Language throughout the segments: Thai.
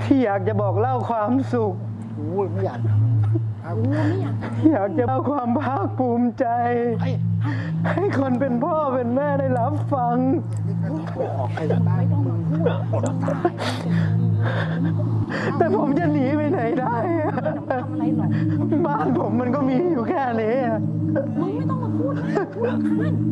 ที่อยากจะบอกเล่าความสุขไม่อยากอยากจะเล่าความภาคภูมิใจให้คนเป็นพ่อเป็นแม่ได้รับฟังแต่ผมจะหนีไปไหนได้บ้านผมมันก็มีอยู่แค่นี้มึงไม่ต้องมาพูดข้าน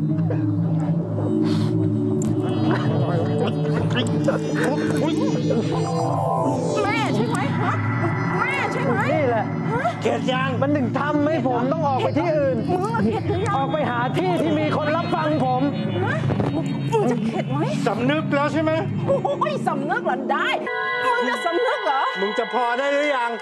แม่ใช่ไหมฮะแม่ใช่ไหมนี่แหละเกลียดยังมันถึงทำให้ผมต้องออกไปที่อื่นออกไปหาที่ที่มีคนรับฟังผมมึงจะเข็ดไหมสำนึกแล้วใช่ไหมโอ้ยสำนึกเหรอได้มึงจะสำนึกเหรอมึงจะพอได้หรือยัง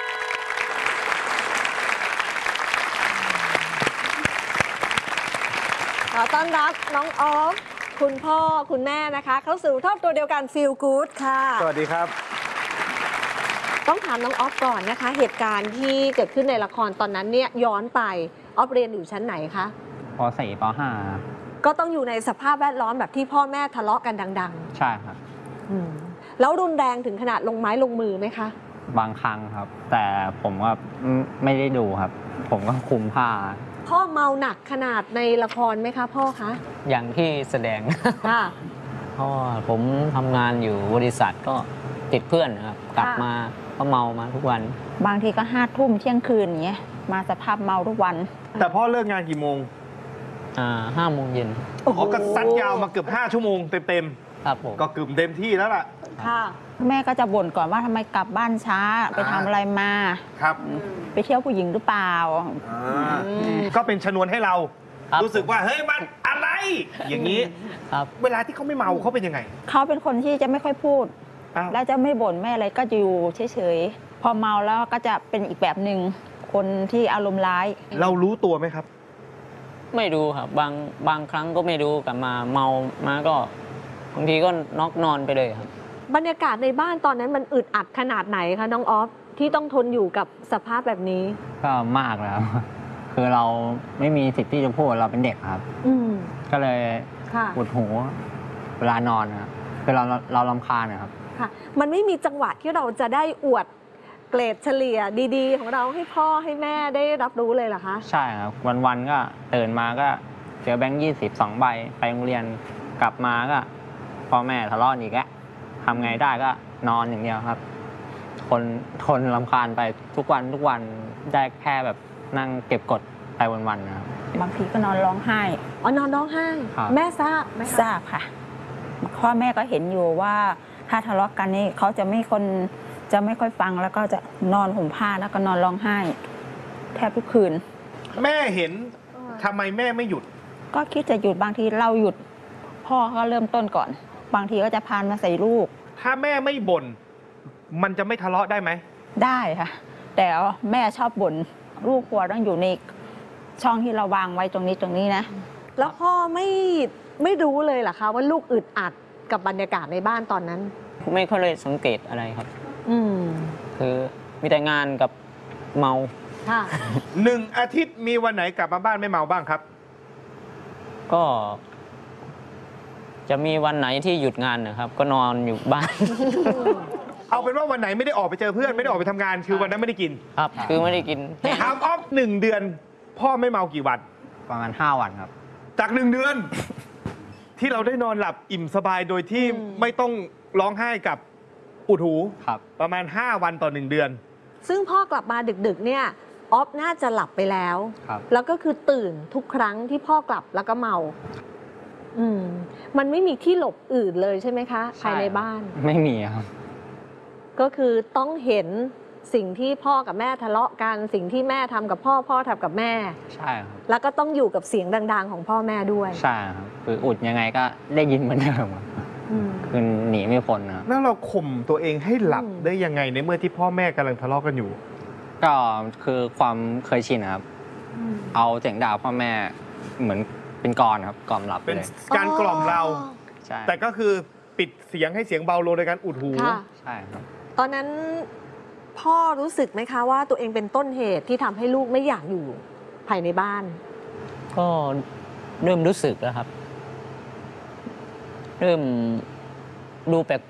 ขอต้อนรับน้องออฟคุณพ่อคุณแม่นะคะเข้าสู่ครอบครัวเดียวกัน Feel Good ค่ะสวัสดีครับต้องถามน้องออฟก่อนนะคะเหตุการณ์ที่เกิดขึ้นในละครตอนนั้นเนี่ยย้อนไปออฟเรียนอยู่ชั้นไหนคะป .4 ป .5 ก็ต้องอยู่ในสภาพแวดล้อมแบบที่พ่อแม่ทะเลาะกันดังๆใช่ครับแล้วรุนแรงถึงขนาดลงไม้ลงมือไหมคะบางครั้งครับแต่ผมก็ไม่ได้ดูครับผมก็คุมผ้าพ่อเมาหนักขนาดในละครไหมคะพ่อคะอย่างที่แสดงค่ะเพราะผมทำงานอยู่บริษัทก็ติดเพื่อนนะครับกลับมาก็เมามาทุกวันบางทีก็5 ทุ่มเที่ยงคืนอย่างเงี้ยมาสภาพเมาทุกวันแต่พ่อเลิกงานกี่โมง 5 โมงเย็นก็ซัดยาวมาเกือบ5 ชั่วโมงเต็มๆครับผมก็เกือบเต็มที่แล้วล่ะค่ะแม่ก็จะบ่นก่อนว่าทำไมกลับบ้านช้าไปทำอะไรมาครับไปเที่ยวผู้หญิงหรือเปล่าก็เป็นชนวนให้เรารู้สึกว่าเฮ้ยมันอะไรอย่างนี้ครับเวลาที่เขาไม่เมาเขาเป็นยังไงเขาเป็นคนที่จะไม่ค่อยพูดแล้วจะไม่บ่นไม่อะไรก็จะอยู่เฉยๆพอเมาแล้วก็จะเป็นอีกแบบหนึ่งคนที่อารมณ์ร้ายเรารู้ตัวไหมครับไม่รู้ครับบางครั้งก็ไม่รู้กลับมาเมามาก็บางทีก็น็อกนอนไปเลยครับบรรยากาศในบ้านตอนนั้นมันอึดอัดขนาดไหนคะน้องออฟที่ต้องทนอยู่กับสภาพแบบนี้ก็มากแล้วคือเราไม่มีสิทธิ์ที่จะพูดเราเป็นเด็กครับก็เลยปวดหัวเวลานอนครับคือเรารำคาญนะครับค่ะมันไม่มีจังหวะที่เราจะได้อวดเกรดเฉลี่ยดีๆของเราให้พ่อให้แม่ได้รับรู้เลยเหรอคะใช่ครับวันๆก็ตื่นมาก็เจอแบงค์20 2 ใบไปโรงเรียนกลับมาก็พ่อแม่ทะเลาะอีกแล้วทำไงได้ก็นอนอย่างเดียวครับทนรำคาญไปทุกวันได้แค่แบบนั่งเก็บกดไปวันๆนะครับบางทีก็นอนร้องไห้นอนร้องไห้แม่ทราบไหมทราบค่ะพ่อแม่ก็เห็นอยู่ว่าถ้าทะเลาะกันนี่เขาจะไม่ค่อยฟังแล้วก็จะนอนห่มผ้าแล้วก็นอนร้องไห้แทบทุกคืนแม่เห็นทำไมแม่ไม่หยุดก็คิดจะหยุดบางทีเราหยุดพ่อก็เริ่มต้นก่อนบางทีก็จะพานมาใส่ลูกถ้าแม่ไม่บ่นมันจะไม่ทะเลาะได้ไหมได้ค่ะแต่แม่ชอบบ่นลูกกลัวต้องอยู่ในช่องที่เราวางไว้ตรงนี้นะแล้วพ่อไม่รู้เลยเหรอคะว่าลูกอึดอัดกับบรรยากาศในบ้านตอนนั้นไม่ค่อยเลยสังเกตอะไรครับคือมีแต่งานกับเมาค่ะ 1 อาทิตย์มีวันไหนกลับมาบ้านไม่เมาบ้างครับก็จะมีวันไหนที่หยุดงานนะครับก็นอนอยู่บ้านเอาเป็นว่าวันไหนไม่ได้ออกไปเจอเพื่อนไม่ได้ออกไปทำงานคือวันนั้นไม่ได้กินครับคือไม่ได้กินถามออฟ1 เดือนพ่อไม่เมากี่วันประมาณ5 วันครับจาก1 เดือนที่เราได้นอนหลับอิ่มสบายโดยที่ไม่ต้องร้องไห้กับอุดหูประมาณ5 วันต่อ1 เดือนซึ่งพ่อกลับมาดึกๆเนี่ยออฟน่าจะหลับไปแล้วแล้วก็คือตื่นทุกครั้งที่พ่อกลับแล้วก็เมามันไม่มีที่หลบอื่นเลยใช่ไหมคะภายในบ้านไม่มีครับก็คือต้องเห็นสิ่งที่พ่อกับแม่ทะเลาะกันสิ่งที่แม่ทำกับพ่อทำกับแม่ใช่ครับแล้วก็ต้องอยู่กับเสียงดังๆของพ่อแม่ด้วยใช่ครับคืออุดยังไงก็ได้ยินเหมือนเดิมคือหนีไม่พ้นนะแล้วเราข่มตัวเองให้หลับได้ยังไงในเมื่อที่พ่อแม่กำลังทะเลาะกันอยู่ก็คือความเคยชินครับเอาเสียงด่าพ่อแม่เหมือนเป็นกลอนครับกล่อมหลับเป็นการกล่อมเราใช่แต่ก็คือปิดเสียงให้เสียงเบาลงในการอุดหูใช่ครับตอนนั้นพ่อรู้สึกไหมคะว่าตัวเองเป็นต้นเหตุที่ทำให้ลูกไม่อยากอยู่ภายในบ้านก็เริ่มรู้สึกแล้วครับเริ่มดูแปล